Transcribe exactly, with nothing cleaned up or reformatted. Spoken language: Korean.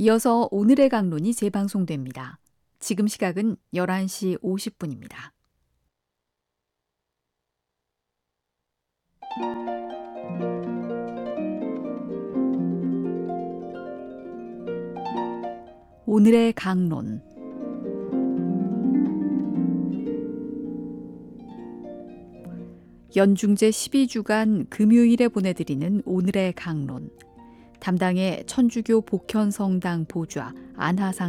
이어서 오늘의 강론이 재방송됩니다. 지금 시각은 열한 시 오십 분입니다. 오늘의 강론. 연중제 십이 주간 금요일에 보내드리는 오늘의 강론. 담당의 천주교 복현성당 보좌 안하상